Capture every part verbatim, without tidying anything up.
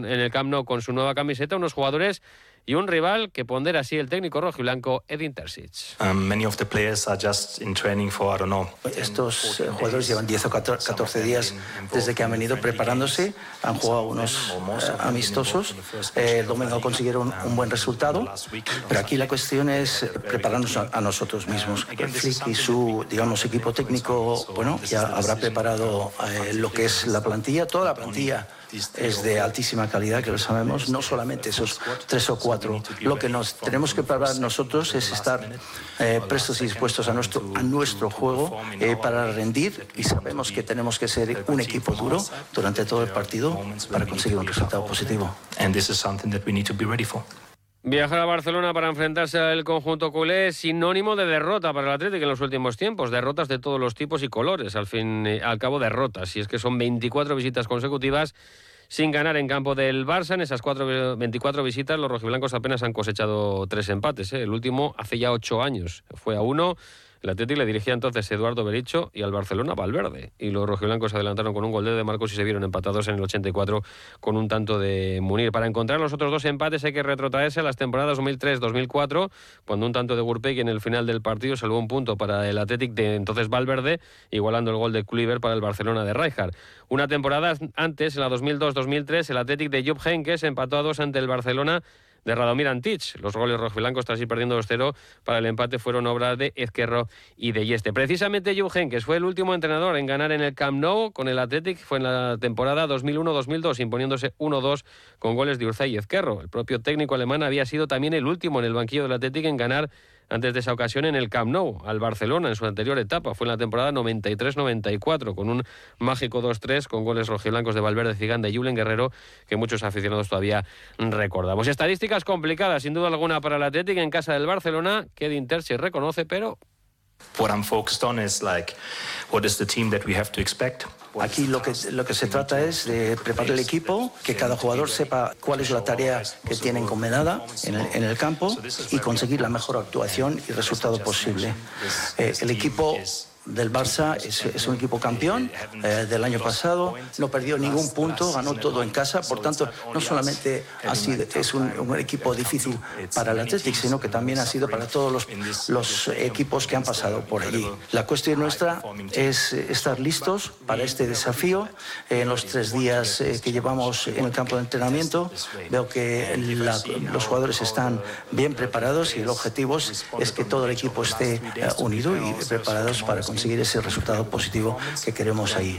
con, en el Camp Nou con su nueva camiseta, unos jugadores y un rival que pondera así el técnico rojiblanco Edin Terzic. Um, many of the players are just in training for, I don't know. Estos eh, jugadores llevan diez o catorce días desde que han venido preparándose, han jugado unos eh, amistosos, eh, el domingo consiguieron un buen resultado, pero aquí la cuestión es prepararnos a, a nosotros mismos. Flick y su, digamos, equipo técnico, bueno, ya habrá preparado eh, lo que es la plantilla, toda la plantilla es de altísima calidad, que lo sabemos, no solamente esos tres o cuatro. Lo que nos tenemos que preparar nosotros es estar eh, prestos y dispuestos a nuestro, a nuestro juego eh, para rendir, y sabemos que tenemos que ser un equipo duro durante todo el partido para conseguir un resultado positivo. And this is something that we need to be ready for. Viajar a Barcelona para enfrentarse al conjunto culé es sinónimo de derrota para el Athletic en los últimos tiempos. Derrotas de todos los tipos y colores, al fin y al cabo derrotas. Y es que son veinticuatro visitas consecutivas sin ganar en campo del Barça. En esas cuatro, veinticuatro visitas los rojiblancos apenas han cosechado tres empates, ¿eh? El último hace ya ocho años. Fue a uno. El Athletic le dirigía entonces Eduardo Berizzo y al Barcelona Valverde. Y los rojiblancos se adelantaron con un gol de De Marcos y se vieron empatados en el ochenta y cuatro con un tanto de Munir. Para encontrar los otros dos empates hay que retrotraerse a las temporadas dos mil tres dos mil cuatro, cuando un tanto de Gurpegui en el final del partido salvó un punto para el Athletic de entonces Valverde, igualando el gol de Kluivert para el Barcelona de Rijkaard. Una temporada antes, en la dos mil dos dos mil tres, el Athletic de Jupp Heynckes empató a dos ante el Barcelona de Radomir Antic. Los goles rojiblancos, tras ir perdiendo dos cero para el empate, fueron obra de Ezquerro y de Yeste. Precisamente Jupp Heynckes fue el último entrenador en ganar en el Camp Nou con el Athletic. Fue en la temporada dos mil uno dos mil dos, imponiéndose uno dos con goles de Urzay y Ezquerro. El propio técnico alemán había sido también el último en el banquillo del Athletic en ganar antes de esa ocasión en el Camp Nou al Barcelona en su anterior etapa. Fue en la temporada noventa y tres noventa y cuatro, con un mágico dos tres con goles rojiblancos de Valverde, Zidane, de Julen Guerrero, que muchos aficionados todavía recordamos. Estadísticas complicadas, sin duda alguna, para el Athletic en casa del Barcelona, que Edin Terzic reconoce, pero What I'm focused on is like, what is the team that we have to expect? Aquí lo que, lo que se trata es de preparar el equipo, que cada jugador sepa cuál es la tarea que tiene encomendada en el, en el campo y conseguir la mejor actuación y resultado posible. Eh, el equipo del Barça es, es un equipo campeón eh, del año pasado, no perdió ningún punto, ganó todo en casa, por tanto no solamente ha sido, es un, un equipo difícil para el Athletic, sino que también ha sido para todos los, los equipos que han pasado por allí. La cuestión nuestra es estar listos para este desafío. En los tres días eh, que llevamos en el campo de entrenamiento veo que la, los jugadores están bien preparados y el objetivo es, es que todo el equipo esté eh, unido y preparados para conseguir ese resultado positivo que queremos ahí.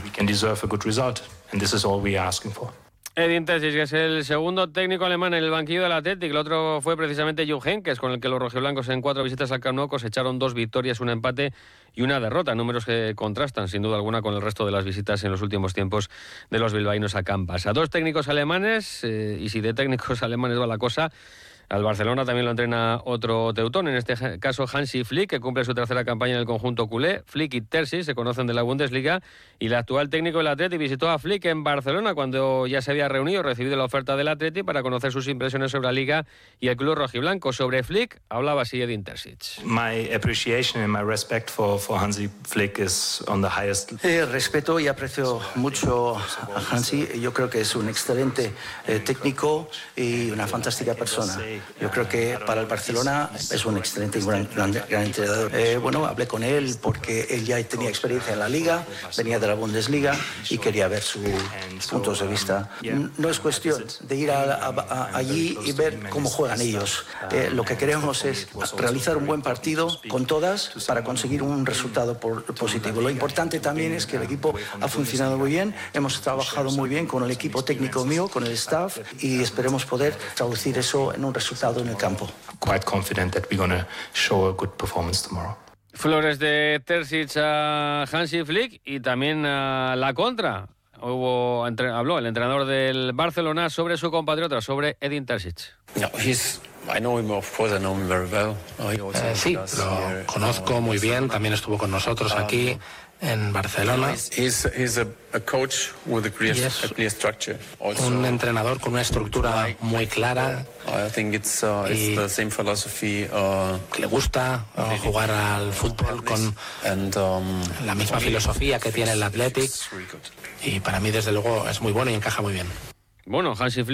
Edin Terzic, que es el segundo técnico alemán en el banquillo del Athletic. El otro fue precisamente Jupp Heynckes, con el que los rojiblancos en cuatro visitas al Camp Nou cosecharon dos victorias, un empate y una derrota. Números que contrastan sin duda alguna con el resto de las visitas en los últimos tiempos de los bilbaínos a Camp Barça. Dos técnicos alemanes, eh, y si de técnicos alemanes va la cosa, al Barcelona también lo entrena otro teutón, en este caso Hansi Flick, que cumple su tercera campaña en el conjunto culé. Flick y Terzic se conocen de la Bundesliga y el actual técnico del Athletic visitó a Flick en Barcelona cuando ya se había reunido y recibido la oferta del Athletic para conocer sus impresiones sobre la Liga y el club rojiblanco. Sobre Flick hablaba así Edin Terzic. My appreciation and my respect for, for Hansi Flick is on the highest. Eh, respeto y aprecio mucho a Hansi. Yo creo que es un excelente eh, técnico y una fantástica persona. Yo creo que para el Barcelona es un excelente y gran, gran, gran entrenador. Eh, bueno, hablé con él porque él ya tenía experiencia en la Liga, venía de la Bundesliga y quería ver sus puntos de vista. No es cuestión de ir a, a, a, allí y ver cómo juegan ellos. Eh, lo que queremos es realizar un buen partido con todas para conseguir un resultado por, positivo. Lo importante también es que el equipo ha funcionado muy bien, hemos trabajado muy bien con el equipo técnico mío, con el staff, y esperemos poder traducir eso en un resultado en el campo. Quite confident that we're going to show a good performance tomorrow. Flores de Terzic a Hansi Flick y también a la contra. Hubo, entre, habló el entrenador del Barcelona sobre su compatriota, sobre Edin Terzic. No, he's, I know him, of course, I know him very well. Eh, sí, lo conozco muy bien, también estuvo con nosotros aquí en Barcelona. He's, he's a, a coach with a clear, a clear structure. Also, un entrenador con una estructura muy clara. I think it's, uh, it's the same philosophy. Uh, le gusta uh, jugar al fútbol con and, um, la misma filosofía que tiene el Athletic. Y para mí, desde luego, es muy bueno y encaja muy bien. Bueno, Hansi Flick